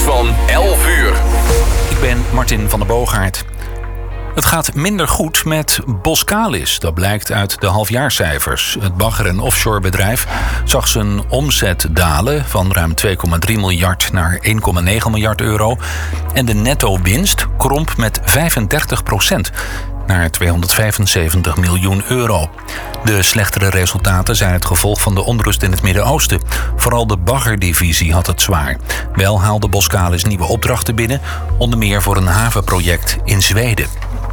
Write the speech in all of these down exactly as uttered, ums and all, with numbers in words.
van elf uur. Ik ben Martin van der Boogaard. Het gaat minder goed met Boskalis. Dat blijkt uit de halfjaarcijfers. Het bagger- en offshorebedrijf zag zijn omzet dalen van ruim twee komma drie miljard naar één komma negen miljard euro. En de netto-winst kromp met vijfendertig procent naar tweehonderdvijfenzeventig miljoen euro. De slechtere resultaten zijn het gevolg van de onrust in het Midden-Oosten. Vooral de baggerdivisie had het zwaar. Wel haalde Boskalis nieuwe opdrachten binnen, onder meer voor een havenproject in Zweden.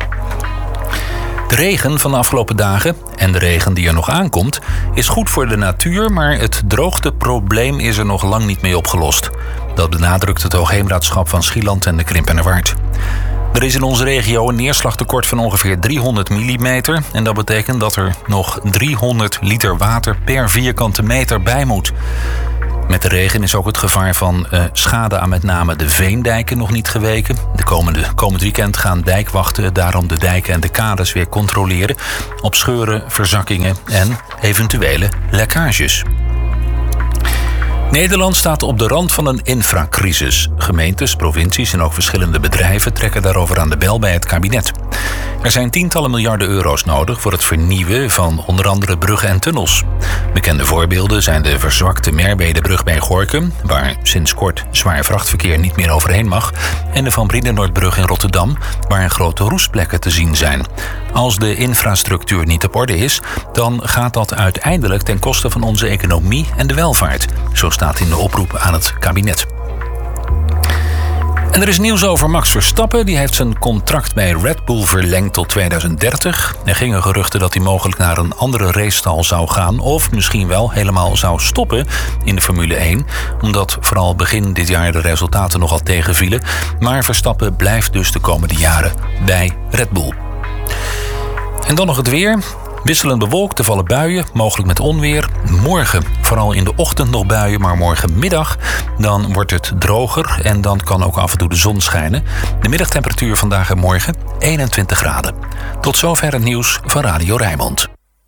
De regen van de afgelopen dagen en de regen die er nog aankomt is goed voor de natuur, maar het droogteprobleem is er nog lang niet mee opgelost. Dat benadrukt het Hoogheemraadschap van Schieland en de Krimpenerwaard. Er is in onze regio een neerslagtekort van ongeveer driehonderd millimeter en dat betekent dat er nog driehonderd liter water per vierkante meter bij moet. Met de regen is ook het gevaar van uh, schade aan met name de veendijken nog niet geweken. De komende, komend weekend gaan dijkwachten daarom de dijken en de kades weer controleren op scheuren, verzakkingen en eventuele lekkages. Nederland staat op de rand van een infracrisis. Gemeentes, provincies en ook verschillende bedrijven trekken daarover aan de bel bij het kabinet. Er zijn tientallen miljarden euro's nodig voor het vernieuwen van onder andere bruggen en tunnels. Bekende voorbeelden zijn de verzwakte Merwedebrug bij Gorinchem, waar sinds kort zwaar vrachtverkeer niet meer overheen mag, en de Van Brienenoordbrug in Rotterdam, waar grote roestplekken te zien zijn. Als de infrastructuur niet op orde is, dan gaat dat uiteindelijk ten koste van onze economie en de welvaart. Zo staat in de oproep aan het kabinet. En er is nieuws over Max Verstappen. Die heeft zijn contract bij Red Bull verlengd tot tweeduizend dertig. Er gingen geruchten dat hij mogelijk naar een andere racestal zou gaan, of misschien wel helemaal zou stoppen in de Formule één. Omdat vooral begin dit jaar de resultaten nogal tegenvielen. Maar Verstappen blijft dus de komende jaren bij Red Bull. En dan nog het weer. Wisselend bewolkt, er vallen buien, mogelijk met onweer. Morgen vooral in de ochtend nog buien, maar morgenmiddag dan wordt het droger en dan kan ook af en toe de zon schijnen. De middagtemperatuur vandaag en morgen eenentwintig graden. Tot zover het nieuws van Radio Rijnmond.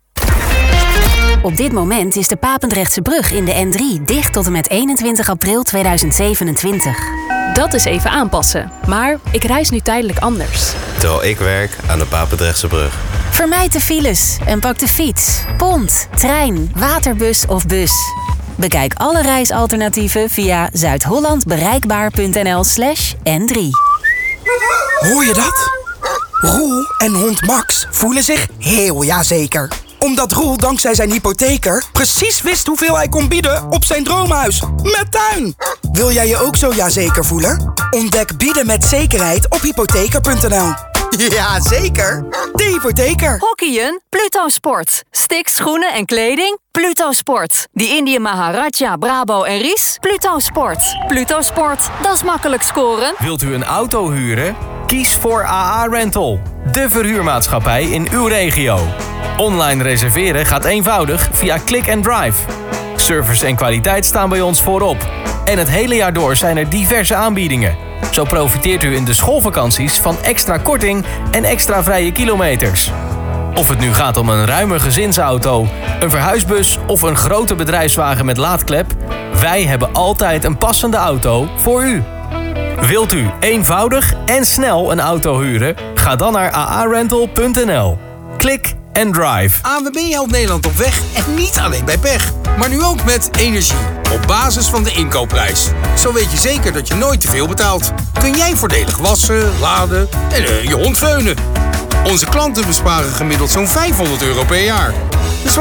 Op dit moment is de Papendrechtse brug in de N drie dicht tot en met eenentwintig april tweeduizend zevenentwintig. Dat is even aanpassen, maar ik reis nu tijdelijk anders. Terwijl ik werk aan de Papendrechtse brug. Vermijd de files en pak de fiets, pont, trein, waterbus of bus. Bekijk alle reisalternatieven via zuidhollandbereikbaar.nl slash N3. Hoor je dat? Roel en hond Max voelen zich heel jazeker. Omdat Roel dankzij zijn hypotheker precies wist hoeveel hij kon bieden op zijn droomhuis. Met tuin! Wil jij je ook zo jazeker voelen? Ontdek bieden met zekerheid op hypotheker punt n l. Ja, zeker. De hypotheker. Hockeyen? Pluto Sport. Sticks, schoenen en kleding? Pluto Sport. Die Indië Maharaja, Brabo en Ries? Pluto Sport. Pluto Sport, dat is makkelijk scoren. Wilt u een auto huren? Kies voor A A Rental. De verhuurmaatschappij in uw regio. Online reserveren gaat eenvoudig via Click and Drive. Service en kwaliteit staan bij ons voorop. En het hele jaar door zijn er diverse aanbiedingen. Zo profiteert u in de schoolvakanties van extra korting en extra vrije kilometers. Of het nu gaat om een ruime gezinsauto, een verhuisbus of een grote bedrijfswagen met laadklep, wij hebben altijd een passende auto voor u. Wilt u eenvoudig en snel een auto huren? Ga dan naar a a rental punt n l. Klik en drive. A N W B helpt Nederland op weg en niet alleen bij pech. Maar nu ook met energie. Op basis van de inkoopprijs. Zo weet je zeker dat je nooit te veel betaalt. Kun jij voordelig wassen, laden en uh, je hond veunen. Onze klanten besparen gemiddeld zo'n vijfhonderd euro per jaar. Dus